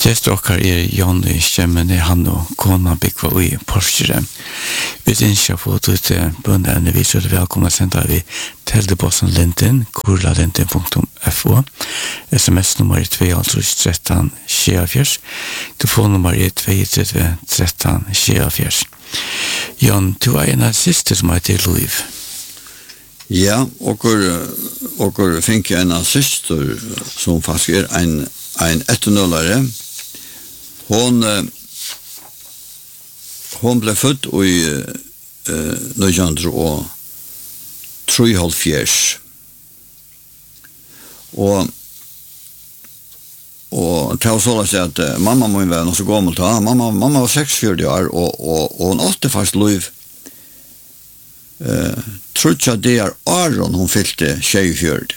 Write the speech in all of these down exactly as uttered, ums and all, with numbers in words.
Gest okkar er Jonny Kjemmene, han og kona Bikva i Porsche. Vi ønsker på til bønderne, vi så er velkommen å sende vi telebossen Linden, kurlalinden punktum f o. S M S-nummer er to tre tre seks telefonnummer er to tre tre tre seks. Jon, du er en av siste som heter Louis. Ja, och och fick jag en syster som faktiskt är en en etnollare. Hon hon blev född i eh nittonhundra och trettiohalvfjerds. Och och det var så att mamma må vara någon så gammal ta. Mamma mamma var sextiofyra år och och och hon åtte fast Louis. Eh trutja der Aron hon fyllde tjejfjörd.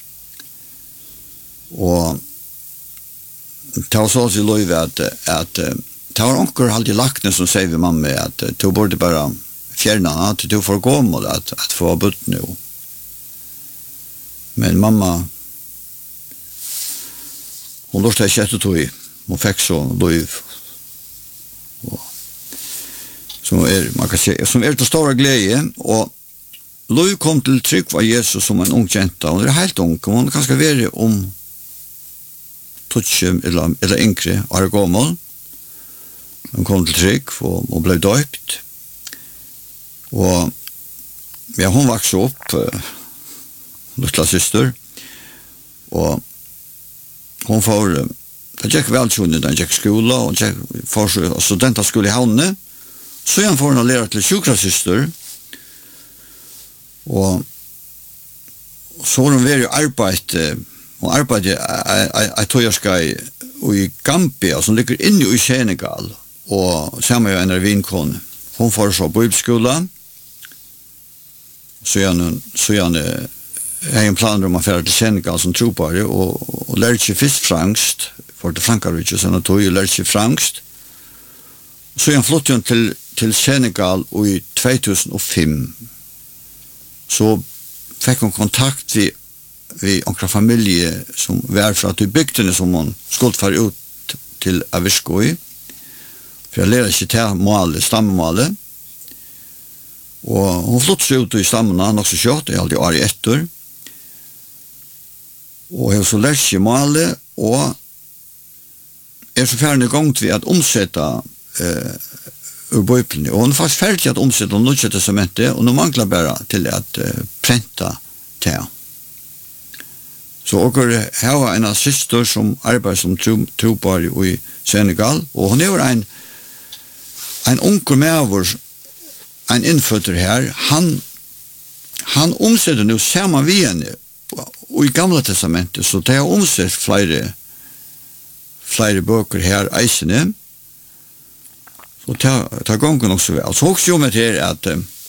Och det var så att Louis att att det var onkel alltid lagt som säger vi mamma att du borde bara fjärna att du får gå mot att att få bort nu. Men mamma hon låste jag sätta tog hon fick så Louis som är man kan säga som är till stora glädje och Louis kom till tryck av Jesus som en ung jenta och det är helt ung hon kanske vara om touch eller eller enkre är gammal hon kom till tryck och, och blev döpt och ja hon växte upp uh, lilla syster och hon får det gick väl så när den gick skola och gick för studentskola i Havne. Så jag får en lära till sjukhussyster. Och så hon var ju arbete och arbete jag tror jag ska i Gambia som ligger inne i Senegal och samma jag en vinkon. Hon får så på bibelskola. Så jag så jag har en plan om att färda till Senegal som tror på det och och lära sig fisk franskt för det Frankrike så när tog jag lära sig franskt. Så jag flyttade till till Senegal i tjugohundrafem. Så fick hon kontakt med vi några familjer som var från att bygden som hon skulle fara ut till Aviskoi. För jag lärde sig till mål, stammålet. Och hon flyttade ut i stammarna också kört, det är alltid år i ett år. Och jag så lärde sig målet och är så färdig igång till att omsätta eh, ur Bibeln. Och hon är faktiskt färdig att omsätta och Nya testamentet och nu manglar bara till att uh, pränta det. Så och här var en syster som arbetar som trobbar i Senegal och hon är en en onkel med vår en infötter här. Han han omsätter nu samma vien och i Gamla testamentet så det har omsett flera flera böcker här eisene. Och ta ta gången också väl. Så också ju med det att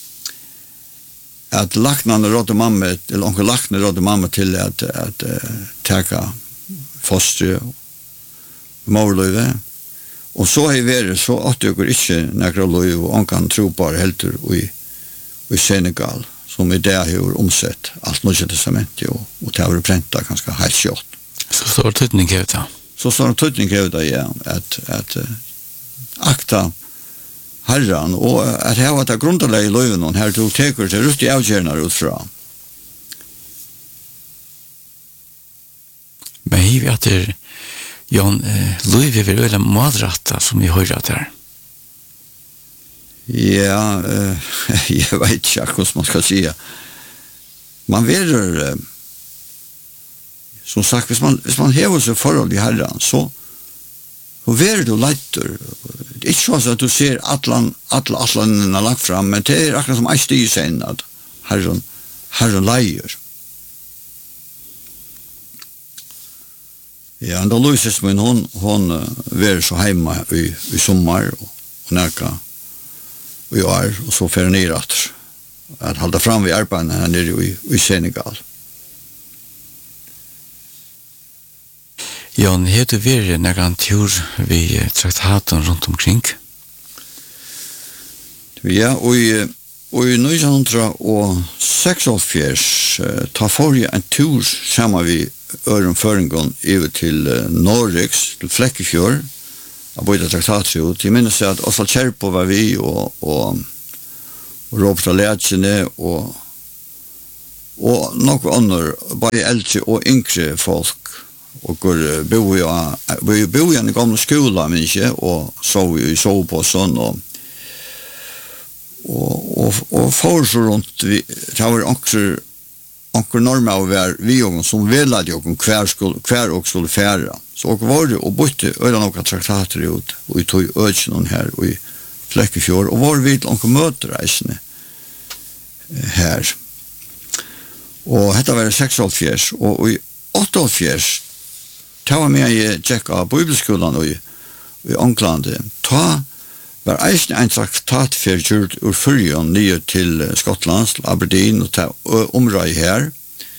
att lacknarna rådde mamma eller onkel lackna rådde mamma till att att ta foster morlöve. Och så är det så att jag går inte några löv och onkan tror på helt i i Senegal som är där hur omsett allt Nya testamentet och och det har pränta ganska helt kört. Så står det inte ut då. Så står det inte ut då ja att att akta Herran, og at her var det grunderlig i løven, og her tog teker til rutt i avgjørende utfra. Men hiv at det, Jon, løven er veldig målrettet som vi hører der. Ja, uh, jeg vet ikke hvordan man skal si. Man verer, uh, som sagt, hvis man, hvis man hever seg forhold i Herran, så og verer du leiter. Det er ikke sånn at du ser atlan, atlan, atlan er lagt fram, men det er akkurat som ei styr sen at Herren, Herren leier. Ja, da Louises min, hon, hon uh, verer så heima i, i sommar og, og nærka i år, og så fer ned at at halda fram ved arbeidene her nere i, i Senegal. Jon, har du vært nægran tur ved traktaten rundt omkring? Ja, og i, og i nittonhundraseksogfjerds uh, ta for jeg en tur sammen vi öron föringen över till uh, Norrix, till Flekkefjord. Jag bodde traktater ut. Jag minns att Osvald Kärpo var vi och, och, och Robert Alertsene och og noen andre, bare eldre og yngre folk, og bo i, vi bo i en gamle skole, men ikke, og så vi så på sånn, og, og, og, og for så rundt, vi, det var også onker normer av hver vi og som velade jo hver, skulle, hver og skulle fære. Så og var det, og bytte øyne noen traktater ut, og vi tog øyne her, og i Flekkefjord, og var vi til noen møtereisende her. Og dette var seksoghalvfjerds, og i åtteoghalvfjerds, ta var med i tjekka bibelskolen i, i Ånglandet, ta var eisen en traktatfjerd ur fyrjon nye til Skottland, til Aberdeen, og ta området her.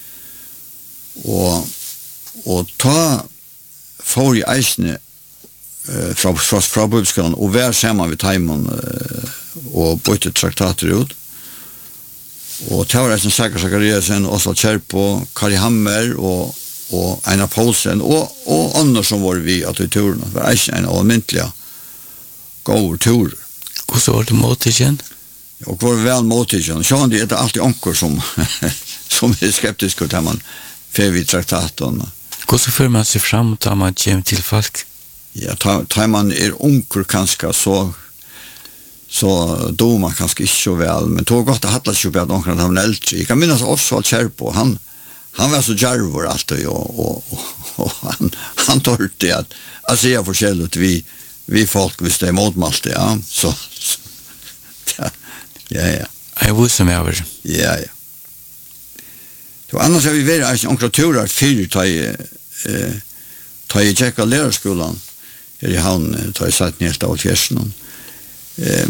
Og, og ta for i eisen uh, fra, fra, fra bibelskolen, og vær sammen ved Taimon uh, og bytte traktater ut. Og det var en Saker Sakariasen, Osvald Kärpo, Kari Hammer og, og Einar Poulsen og, og andre som var vi at i turen. Det var ikke en almindelig god tur. Hvordan var det måtigen? Og var vel måtigen. Så det er alltid anker som, som er skeptiske til man fer vid traktaten. Hvordan fører man seg fram da man kommer til folk? Ja, tar man er anker kanskje så så då man kanske inte så väl, men tog gott att hatta sig på att någon han var äldre. Jag kan minnas Osvald Kärpo, han han var så djärvor alltid och, och, och, och han han tog det att alltså jag förskällt vi vi folk visst är motmalt ja så, så ja ja ja. Jag visste mig över. Ja ja. Så annars har vi varit en onklaturar för ta i eh ta i checka lärarskolan. I han ta i satt ner av fjärsen. Eh,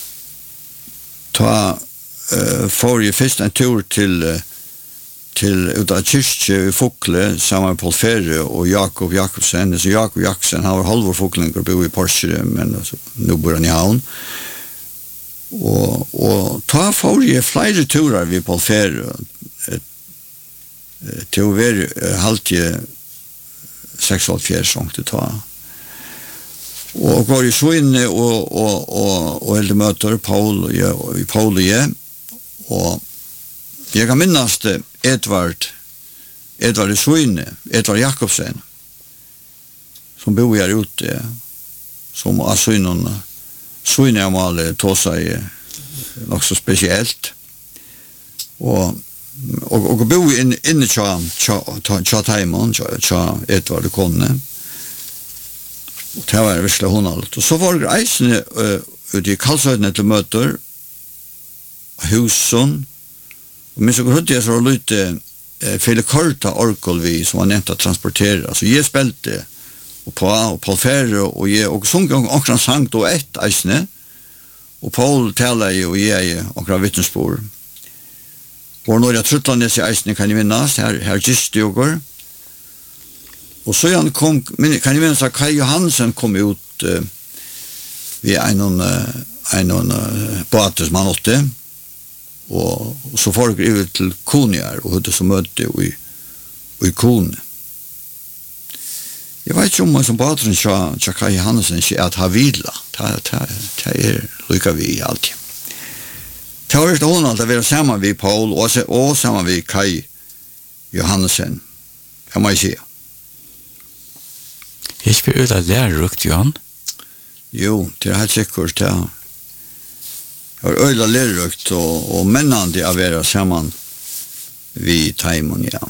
ta eh, for jeg først en tur til eh, til ut av kyrkje i Fokle sammen med Paul Ferre og Jakob Jakobsen. Så Jakob Jakobsen han var halvår fokling og bo i Porsche, men altså, nå bor han i havn. Og, og ta for jeg flere turer ved Paul Ferre eh, til å være eh, halvtid seksoghalvfjerds sånn til ta. Og går i så inne og, og, og, og hele møter Paul og jeg, og Paul og jeg, og jeg kan minnes det Edvard, Edvard i så inne, Edvard Jakobsen, som bor her ute, som er så inne, så inne om alle tog seg nok så spesielt, og og, og bo inne, inne tja, tja, tja, tja Taimon, tja, tja Edvard og kone, og det var virkelig hundalt. Og så var det eisene uh, ute i Kalsøyden til møter, husen, og minst og hørte jeg så var det litt uh, fele korta orkel vi som var nevnt å transportere. Altså jeg spilte og på, og Paul Ferre, og jeg, og sånn gang akkurat sang då ett eisene, og Paul taler jeg, og jeg akkurat vittnesbord. Og når jeg truttlandes i eisene kan jeg minnes, her, her gist jo går, og så han kom, kan jeg minnes at Kai Johansen kom ut uh, ved en uh, en uh, båter som han åtte, og, og så folk over til Konier, og hadde så møte i, i Kone. Jeg vet ikke om man som båteren sa, sa Kai Johansen ikke at ha vila, det er lykke vi alltid. Det var ikke hun at være sammen med Paul, og, og sammen med Kai Johansen, det må jeg si. Jeg spør ut av lærerrukt, Johan. Jo, det er helt sikkert, ja. Jeg har øyla lærerrukt og, og mennende å være sammen vi Taimon, ja.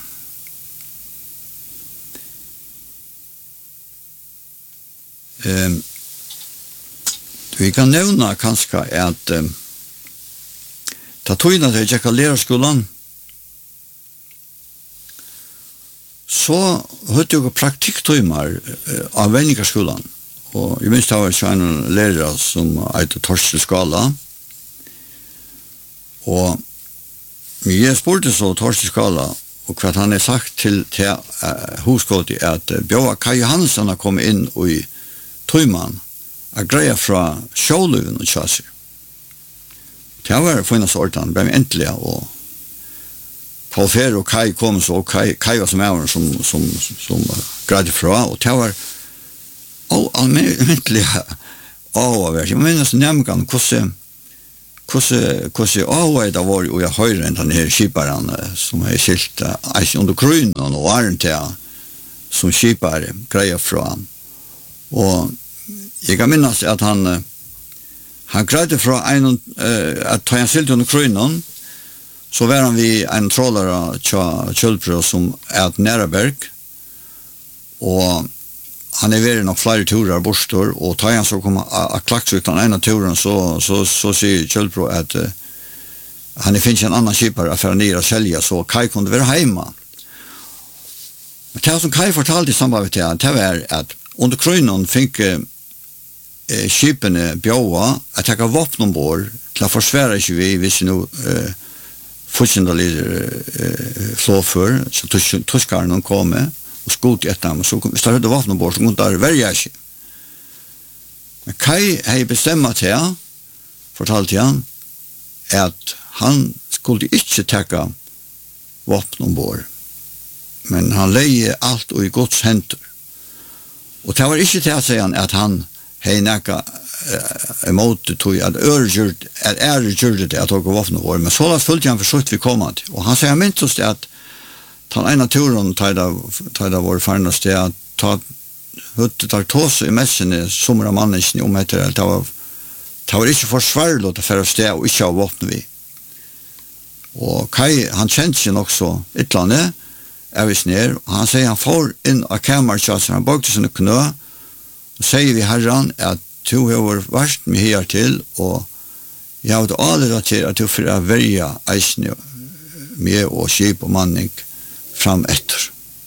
Um, vi kan nevne kanskje at um, ta tøyna til jeg tjekka lærerskolen, så hørte jeg praktikktøymer uh, av Venningarskolen. Og jeg minst det var en lærer som eide Torsten Skala. Og jeg spurte så Torsten Skala, og hva han har sagt til, til uh, huskått at uh, Bjørn Kai Johansen har kommet inn i tøyman a greia fra sjåluven og tjasser. Det var finnes ordan, ble vi endelig og Paul Fer och Kai kom så och Kai Kai var som är som som som grad fra och det var all allmäntliga avvärs. Jag menar nämligen hur så hur så hur så avväg det var och jag hörde den här skiparen som är skilt alltså under grön och orange som skipare grejer från och jag kan minnas att han han gradde från en att ta en skilt under grön så var han vi en trollare tja Kjølbro som är ett Näraberg och han är väl nog flera turer borstor och tar han så kommer att klacks utan en av turen så så så säger Kjølbro att uh, han finns en annan skipare för ner och sälja så Kai kunde vara hemma. Men det som Kai fortalte i samband med det, det var att under krönen fick uh, skipen bjöa att ta vapen ombord till att försvara sig vi hvis nu uh, fullständigt uh, flåför så tyskarna kommer och skot ett dem så startade vapen bort och där värja sig. Men Kai hade bestämt här fortalte han att han skulle inte ta vapen ombord. Men han lägger allt och i Guds händer. Och det var inte till att säga att han hade näka uh, emot tog att örgjord att är det att ta vapen ombord. Men så följde han försökt vi komma och han säger minst oss att ta en turen tajda tajda vår farnas det att ta hut tar tås i mässen somra mannen om heter det var det var inte försvarligt att föra steg och inte av vapen vi och Kai han kände sig också ett lande är vi ner och han säger han får in a kameran shots han bakte sina knö och säger vi herran att du har varit med här till och jag har aldrig till att du för att välja eisne med och skip och manning fram efter.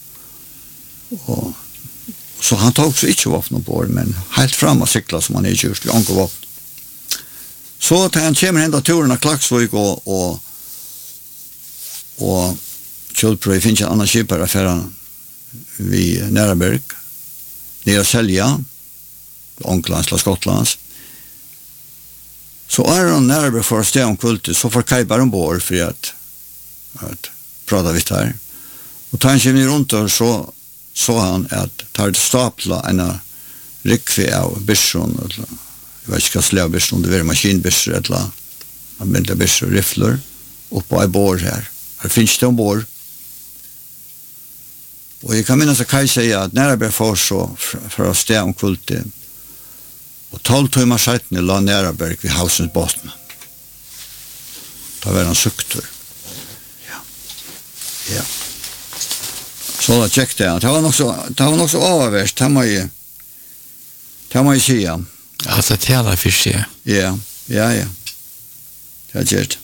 Och så han tog också inte vapen på men helt fram och cykla som han är gjort i anko vapen. Så tar han kommer hända turen av Klaxvik och och och Kjølbro finns en annan skipare affären vid Näraberg nere sälja Onklands och Skottlands. Så är han Näraberg för att stå om kultet så får Kai bara ombord för att att prata vitt här. Och tar han sig runt och så så han att tar det stapla en rikve av bysson eller jag vet inte vad släv bysson det är maskinbysser eller man bändlar bysser och riffler upp på en bord här. Här finns det ombord. Och jag kan minnas att Kai säger att Näraberg får så för att stå om kultet och tolv timmar sedan la Näraberg vid hausens botten. Det var en suktor. Ja. Ja. Så jag checkade det. Det var också det var också avvärst. Det var ju det var ju säga. Alltså det är alla fiske. Ja, ja, ja. Det är det.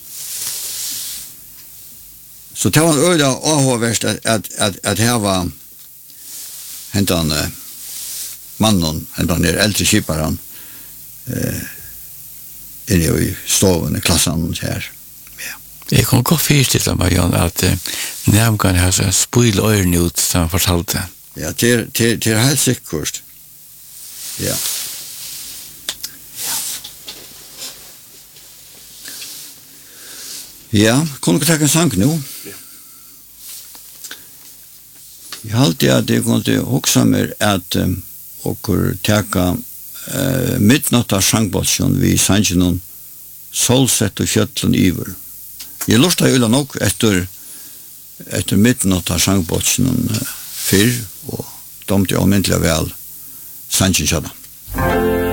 Så det var öde avvärst att att att att här var hentan uh, mannen, hentan der äldre skiparen eh inne i stoven i klassen här. Jeg kan gå fyrstille, Marianne, at uh, nærmere har så spil øyne ut som han fortalte. Ja, til, til, til helt sikkert. Ja. Ja, kunne du takke en sang nå? Ja. Jeg halte at jeg kunne huske meg at um, dere takke uh, midnatta sangbåtsjon vi sannsyn noen solsett og fjøtlen iver. Jeg lurte jo nok etter etter midnatta sangbåtsjon uh, fyrr og domte almindelig vel sannsyn kjønna.